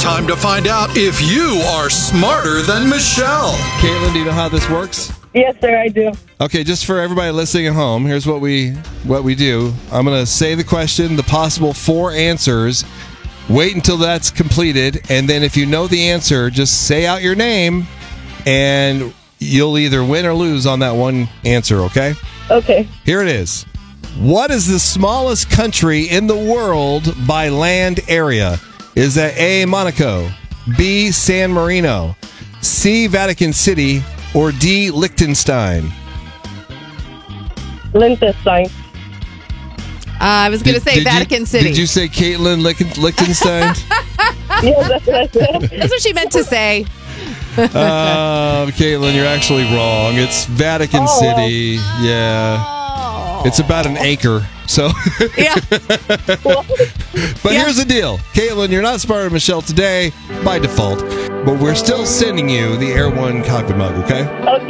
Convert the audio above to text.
time to find out if you are smarter than Michelle. Caitlin, do you know how this works? Yes, sir, I do. Okay, just for everybody listening at home, here's what we do. I'm going to say the question, the possible 4 answers. Wait until that's completed, and then if you know the answer, just say out your name, and you'll either win or lose on that one answer, okay? Okay. Here it is. What is the smallest country in the world by land area? Is that A, Monaco, B, San Marino, C, Vatican City, or D, Liechtenstein? Liechtenstein. I was going to say Vatican City. Did you say Caitlin Liechtenstein? Yes, that's what I said. That's what she meant to say. Caitlin, you're actually wrong. It's Vatican City. Yeah. It's about an acre. So, Yeah. But here's the deal. Caitlin, you're not smarter than Michelle today by default, but we're still sending you the Air One coffee mug, okay? Okay.